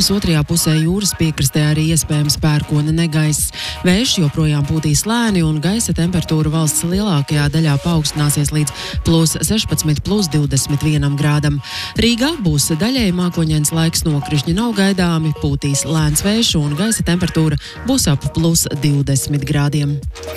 Divas otrajā pusē jūras piekrastē arī iespējams pērkona negaiss. Vējš joprojām pūtīs lēni un gaisa temperatūra valsts lielākajā daļā paaugstināsies līdz +16, +21 grādam. Rīgā būs daļēji mākoņains laiks, nokrišņi nav gaidāmi, pūtīs lēns vējš un gaisa temperatūra būs ap +20 grādiem.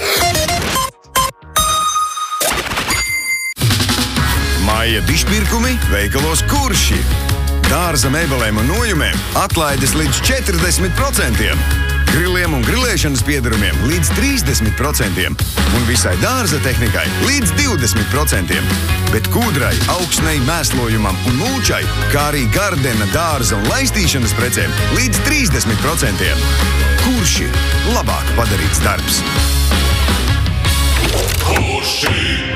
Maija dišpirkumi veikalos Kurši. Dārza mēbelēm un nojumēm atlaides līdz 40%. Griliem un grilēšanas piedarumiem līdz 30%. Un visai dārza tehnikai līdz 20%. Bet kūdrai, augsnei, mēslojumam un mulčai, kā arī gardena, dārza un laistīšanas precēm līdz 30%. Kurši labāk padarīts darbs. Kurši!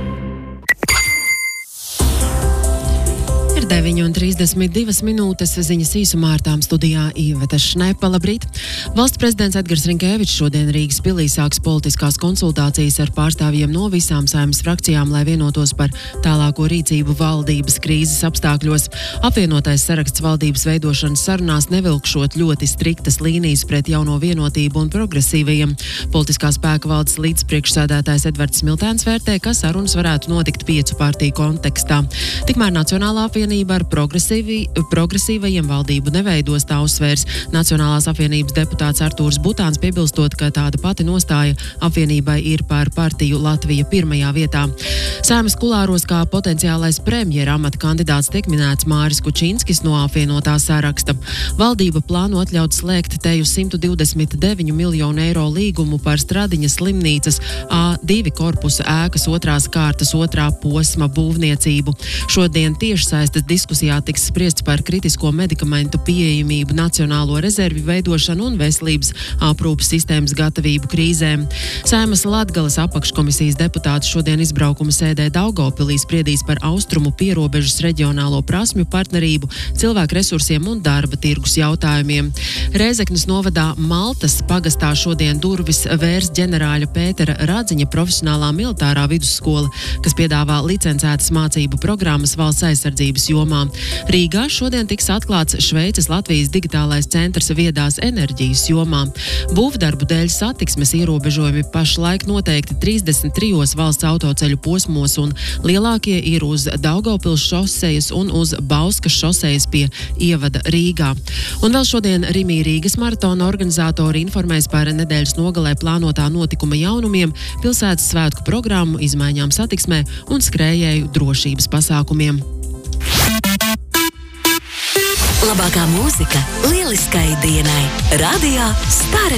9:32 minūtes, ziņas īsumā ar tām studijā Iveta Šnepa. Labrīt! Valsts prezidents Edgars Rinkevičs šodien Rīgas pilī sāks politiskās konsultācijas ar pārstāvjiem no visām Saeimas frakcijām, lai vienotos par tālāko rīcību valdības krīzes apstākļos. Apvienotais saraksts valdības veidošanas sarunās nevilkšot ļoti striktas līnijas pret jauno vienotību un progresīvajiem. Politiskā spēka valdes līdzpriekšsēdētājs Edvards Smiltēns vērtē, ka sarunas varētu notikt 5 partiju kontekstā. Tikmēr Nacionālā apvienība ar progresīvajiem valdību neveidos, tā uzsvērs Nacionālās apvienības deputāts Artūrs Butāns, piebilstot, ka tāda pati nostāja apvienībai ir par partiju Latvija pirmajā vietā. Saeimas kulāros kā potenciālais premjera amata kandidāts tiek minēts Māris Kučinskis no apvienotā saraksta. Valdība plāno atļaut slēgt teju 129 miljonu eiro līgumu par Stradiņas slimnīcas A2 korpusa ēkas 2. kārtas 2. posma būvniecību. Šodien tiešsaistes diskusijā tiks spriests par kritisko medikamentu pieejamību, nacionālo rezervi veidošanu un veselības aprūpes sistēmas gatavību krīzēm. Saeimas Latgales apakškomisijas deputāti šodien izbraukuma sēdē Daugavpilī spriedīs par austrumu pierobežas reģionālo prasmju partnerību, cilvēku resursiem un darba tirgus jautājumiem. Rēzeknes novadā Maltas pagastā šodien durvis vērs ģenerāļa Pētera Radziņa profesionālā militārā vidusskola, kas piedāvā licencētas mācību programmas valsts aizsardzības jomā. Rīgā šodien tiks atklāts Šveices Latvijas digitālais centrs viedās enerģijas jomā. Būvdarbu dēļ satiksmes ierobežojumi pašlaik noteikti 33 valsts autoceļu posmos un lielākie ir uz Daugavpils šosejas un uz Bauskas šosejas pie ievada Rīgā. Un vēl šodien Rimī Rīgas maratona organizatori informēs par nedēļas nogalē plānotā notikuma jaunumiem, pilsētas svētku programmu, izmaiņām satiksmē un skrējēju drošības pasākumiem. Labākā mūzika lieliskai dienai. Radio Stare.